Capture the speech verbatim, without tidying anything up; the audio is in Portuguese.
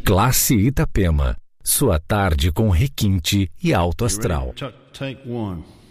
Classe Itapema. Sua tarde com requinte e alto astral. Take one.